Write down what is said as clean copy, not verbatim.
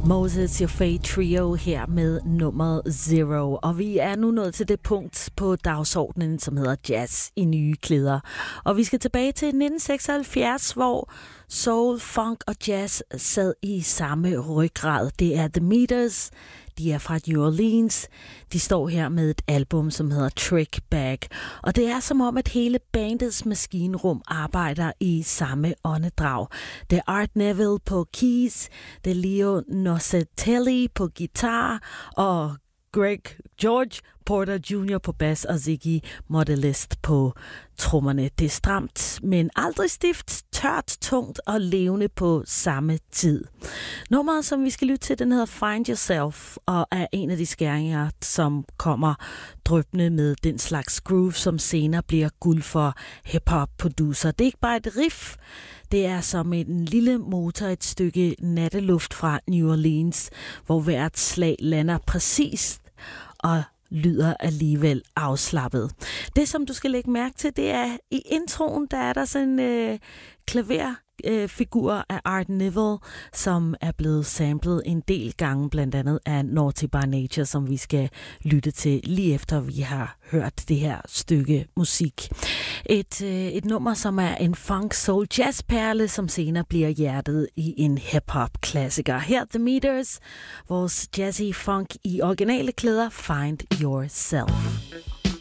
Moses Your Fate Trio her med nummer 0. Og vi er nu nået til det punkt på dagsordenen, som hedder Jazz i nye klæder. Og vi skal tilbage til 1976, hvor soul, funk og jazz sad i samme ryggrad. Det er The Meters. De er fra New Orleans. De står her med et album, som hedder Trick Bag. Og det er som om, at hele bandets maskinrum arbejder i samme åndedrag. Det er Art Neville på keys, det er Leo Noscatelli på guitar, og George Porter Jr. på bas og Ziggy Modelist på trommerne. Det er stramt, men aldrig stift, tørt, tungt og levende på samme tid. Nummeret, som vi skal lytte til, den hedder Find Yourself, og er en af de skæringer, som kommer dryppende med den slags groove, som senere bliver guld for hip-hop-producer. Det er ikke bare et riff, det er som en lille motor, et stykke natteluft fra New Orleans, hvor hvert slag lander præcist og lyder alligevel afslappet. Det, som du skal lægge mærke til, det er i introen, der er der sådan en klaverfigur af Art Neville, som er blevet samlet en del gange, blandt andet af Naughty by Nature, som vi skal lytte til lige efter vi har hørt det her stykke musik. Et nummer, som er en funk soul jazz perle, som senere bliver hjertet i en hip-hop klassiker. Her The Meters, vores jazzy funk i originale klæder, Find Yourself.